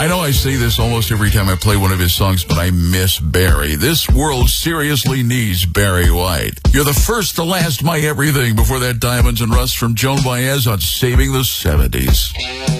I know I say this almost every time I play one of his songs, but I miss Barry. This world seriously needs Barry White. You're the first, the last, my everything. Before that, Diamonds and Rust from Joan Baez on Saving the 70s.